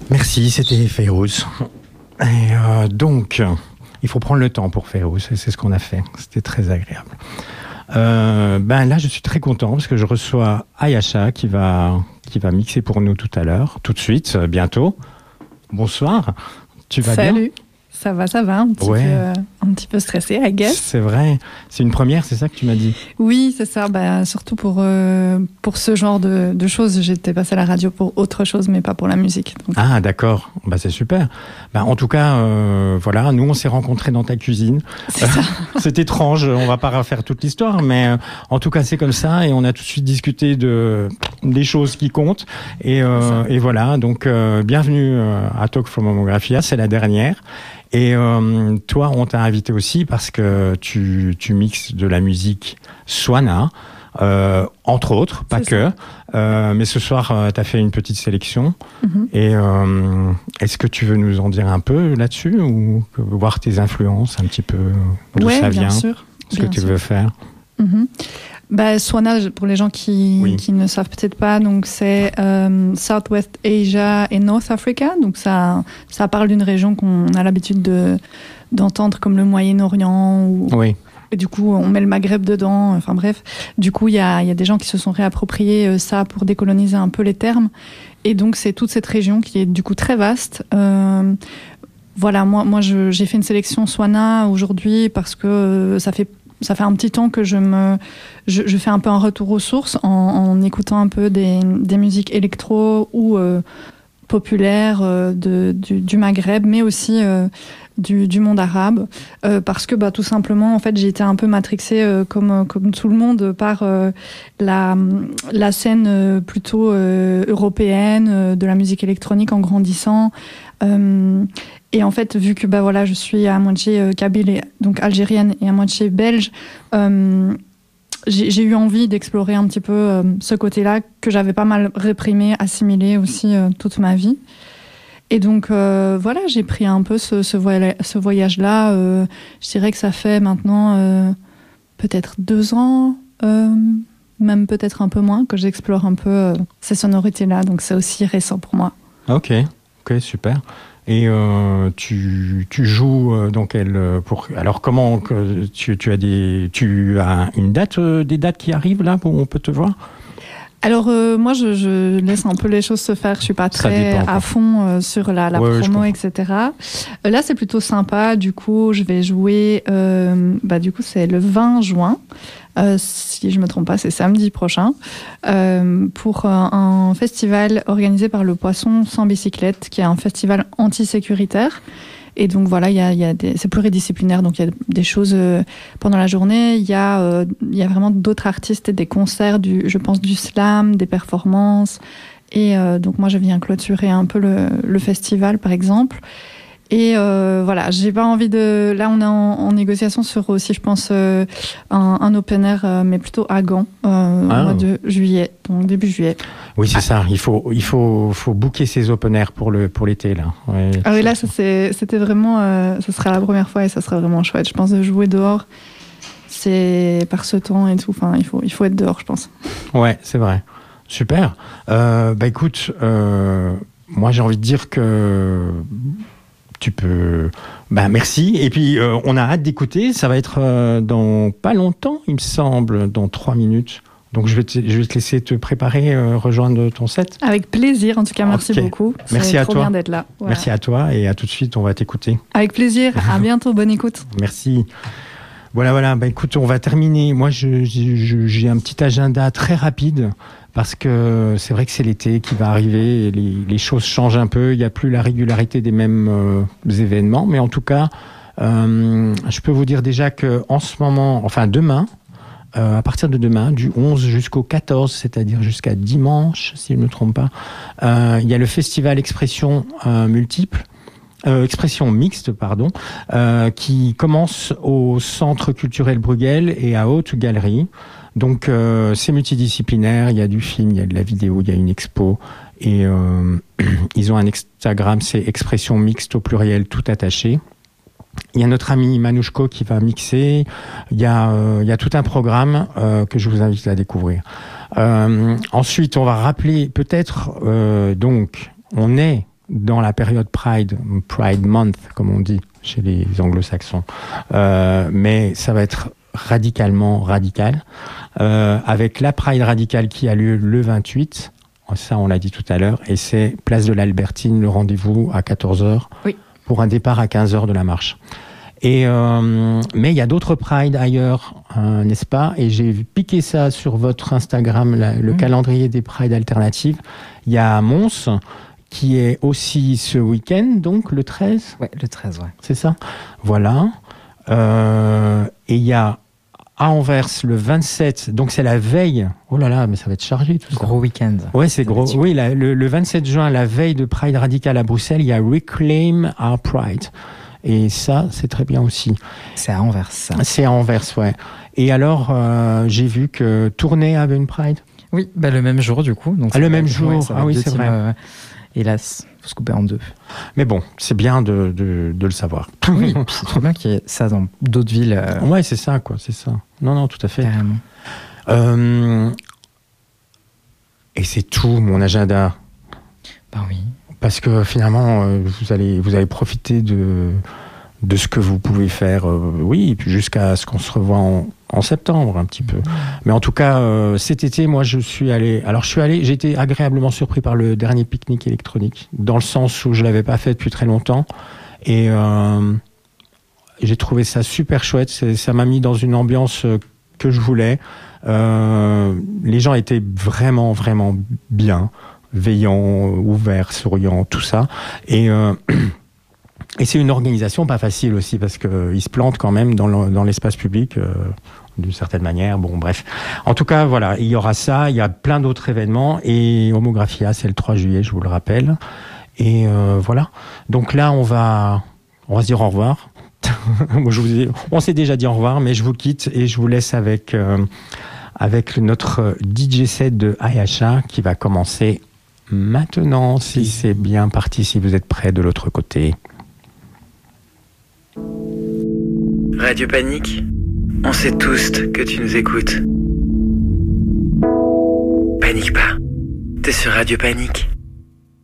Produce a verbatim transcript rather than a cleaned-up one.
Merci, c'était Fayrouz. Et euh, donc, il faut prendre le temps pour Fayrouz, et c'est ce qu'on a fait. C'était très agréable. Euh, ben là, je suis très content parce que je reçois Ayasha qui va, qui va mixer pour nous tout à l'heure, tout de suite, bientôt. Bonsoir, tu vas Salut. bien ? Ça va, ça va, un petit, Ouais. peu, un petit peu stressé, I guess. C'est vrai, c'est une première, c'est ça que tu m'as dit ? Oui, c'est ça, bah, surtout pour, euh, pour ce genre de, de choses. J'étais passée à la radio pour autre chose, mais pas pour la musique. Donc. Ah d'accord, bah, c'est super. Bah, en tout cas, euh, voilà, nous on s'est rencontrés dans ta cuisine. C'est ça. C'est étrange, on va pas refaire toute l'histoire, mais euh, en tout cas c'est comme ça et on a tout de suite discuté de des choses qui comptent et, euh, et voilà. Donc euh, bienvenue euh, à Talk from Homographia, c'est la dernière. Et euh, toi, on t'a invité aussi parce que tu, tu mixes de la musique Swana, euh, entre autres, pas C'est que. Euh, mais ce soir, euh, tu as fait une petite sélection. Mm-hmm. Et euh, est-ce que tu veux nous en dire un peu là-dessus ou voir tes influences un petit peu, d'où Ouais, ça bien vient, sûr. ce bien que tu sûr. veux faire? Mm-hmm. Bah, Swana, pour les gens qui, Oui. qui ne savent peut-être pas, donc c'est euh, Southwest Asia et North Africa. Donc ça, ça parle d'une région qu'on a l'habitude de, d'entendre comme le Moyen-Orient. Ou, Oui. et du coup, on met le Maghreb dedans. Enfin bref, du coup, il y a, y a des gens qui se sont réappropriés euh, ça pour décoloniser un peu les termes. Et donc, c'est toute cette région qui est du coup très vaste. Euh, voilà, moi, moi je, j'ai fait une sélection Swana aujourd'hui parce que euh, ça fait Ça fait un petit temps que je me, je, je fais un peu un retour aux sources en, en écoutant un peu des, des musiques électro ou euh, populaires euh, de, du, du Maghreb, mais aussi euh, du, du monde arabe, euh, parce que bah, tout simplement, en fait, j'ai été un peu matrixée euh, comme, comme tout le monde par euh, la, la scène euh, plutôt euh, européenne euh, de la musique électronique en grandissant. Euh, Et en fait, vu que bah voilà, je suis à moitié euh, kabyle, et, donc algérienne, et à moitié belge, euh, j'ai, j'ai eu envie d'explorer un petit peu euh, ce côté-là que j'avais pas mal réprimé, assimilé aussi euh, toute ma vie. Et donc euh, voilà, j'ai pris un peu ce, ce, voy- ce voyage-là. Euh, je dirais que ça fait maintenant euh, peut-être deux ans, euh, même peut-être un peu moins, que j'explore un peu euh, ces sonorités-là. Donc c'est aussi récent pour moi. Ok, ok, super. Et euh, tu, tu joues euh, dans quel pour alors comment que tu, tu as des tu as une date euh, des dates qui arrivent là où on peut te voir? Alors euh, moi je, je laisse un peu les choses se faire, je suis pas très dépend, à fond euh, sur la, la ouais, promo, et cetera. Euh, là c'est plutôt sympa, du coup je vais jouer, euh, bah du coup c'est le vingt juin, euh, si je me trompe pas c'est samedi prochain, euh, pour un, un festival organisé par le Poisson sans bicyclette, qui est un festival anti-sécuritaire. Et donc voilà, il y a, il y a des, c'est pluridisciplinaire, donc il y a des choses euh, pendant la journée. Il y a, euh, il y a vraiment d'autres artistes et des concerts, du, je pense du slam, des performances. Et euh, donc moi, je viens clôturer un peu le, le festival, par exemple. Et euh, voilà, j'ai pas envie de... Là, on est en, en négociation sur aussi, je pense, euh, un, un open air, euh, mais plutôt à Gand, euh, Ah. au mois de juillet, donc début juillet. Oui, c'est ça. Il faut il faut faut booker ses open air pour le pour l'été là. Ouais, Ah oui, là, ça, c'est, c'était vraiment... Euh, ce sera la première fois et ça sera vraiment chouette. Je pense de jouer dehors, c'est par ce temps et tout. Enfin, il faut, il faut être dehors, je pense. Ouais, c'est vrai. Super. Euh, bah écoute, euh, moi j'ai envie de dire que tu peux. Bah merci. Et puis euh, on a hâte d'écouter. Ça va être euh, dans pas longtemps, il me semble, dans trois minutes. Donc je vais te, je vais te laisser te préparer, euh, rejoindre ton set. Avec plaisir, en tout cas, merci Ok. beaucoup. Merci c'est à trop toi. bien d'être là. Voilà. Merci à toi et à tout de suite. On va t'écouter. Avec plaisir. À bientôt. Bonne écoute. Merci. Voilà, voilà. Bah, écoute, on va terminer. Moi, je, je, j'ai un petit agenda très rapide parce que c'est vrai que c'est l'été qui va arriver et les, les choses changent un peu. Il n'y a plus la régularité des mêmes euh, événements. Mais en tout cas, euh, je peux vous dire déjà que en ce moment, enfin demain, euh, à partir de demain, du onze jusqu'au quatorze, c'est-à-dire jusqu'à dimanche, si je ne me trompe pas, euh, il y a le festival Expression euh, Multiple. Euh, expression mixte, pardon, euh, qui commence au Centre culturel Bruegel et à Haute Galerie. Donc euh, c'est multidisciplinaire, il y a du film, il y a de la vidéo, il y a une expo et euh, ils ont un Instagram, c'est Expression mixte au pluriel tout attaché. Il y a notre ami Manouchko qui va mixer, il y a, euh, il y a tout un programme euh, que je vous invite à découvrir. Euh, ensuite, on va rappeler peut-être, euh, donc, on est dans la période Pride, Pride Month, comme on dit chez les anglo-saxons. Euh, mais ça va être radicalement radical, euh, avec la Pride radicale qui a lieu le vingt-huit, ça on l'a dit tout à l'heure, et c'est place de l'Albertine, le rendez-vous à quatorze heures, oui. pour un départ à quinze heures de la marche. Et euh, mais il y a d'autres Pride ailleurs, hein, n'est-ce pas? Et j'ai piqué ça sur votre Instagram, la, le mmh. calendrier des Pride alternatives. Il y a Mons, qui est aussi ce week-end, donc le treize. Ouais, le treize, ouais. C'est ça. Voilà. Euh, et il y a à Anvers le vingt-sept, donc c'est la veille. Oh là là, mais ça va être chargé tout ça. Gros week-end. Ouais, c'est gros. Oui, la, le, le vingt-sept juin, la veille de Pride Radical à Bruxelles, il y a Reclaim Our Pride. Et ça, c'est très bien aussi. C'est à Anvers, ça. C'est à Anvers, ouais. Et alors, euh, j'ai vu que Tournai avait une Pride. Oui, bah le même jour du coup. Donc ah, le même va, jour. Ouais, ah oui, c'est vrai. Euh, hélas, faut se couper en deux. Mais bon, c'est bien de, de, de le savoir. Oui, c'est trop bien qu'il y ait ça dans d'autres villes. Euh... Ouais, c'est ça, quoi, c'est ça. Non, non, tout à fait. Carrément. Euh... Et c'est tout mon agenda. Bah oui. Parce que finalement, euh, vous allez, vous allez profiter de, de ce que vous pouvez faire, euh, oui, et puis jusqu'à ce qu'on se revoie en, en septembre, un petit peu. Mmh. Mais en tout cas, euh, cet été, moi, je suis allé... Alors, je suis allé, j'ai été agréablement surpris par le dernier pique-nique électronique, dans le sens où je ne l'avais pas fait depuis très longtemps. Et euh, j'ai trouvé ça super chouette. C'est, ça m'a mis dans une ambiance que je voulais. Euh, les gens étaient vraiment, vraiment bien. Veillant, ouvert, souriant, tout ça. Et, euh, et c'est une organisation pas facile aussi, parce qu'ils se plantent quand même dans, le, dans l'espace public, euh, d'une certaine manière. Bon, bref. En tout cas, voilà, il y aura ça, il y a plein d'autres événements, et Homographia, c'est le trois juillet, je vous le rappelle. Et euh, voilà. Donc là, on va, on va se dire au revoir. je vous ai, on s'est déjà dit au revoir, mais je vous quitte et je vous laisse avec, euh, avec notre D J set de Ayasha qui va commencer maintenant, si c'est bien parti, si vous êtes prêts de l'autre côté. Radio Panique, on sait tous que tu nous écoutes. Panique pas, t'es sur Radio Panique.